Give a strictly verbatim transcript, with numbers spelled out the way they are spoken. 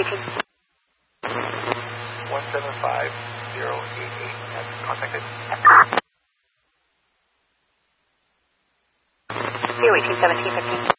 eighteen. one seven five zero eight eight. That's contacted. zero eighteen seventeen fifteen.